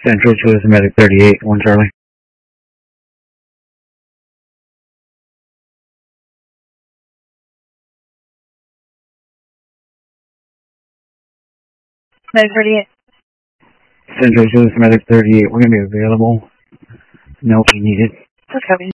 Central to Medic 38, 1 Charlie. Medic 38. Central to Medic 38, we're going to be available. No, we needed. Copy.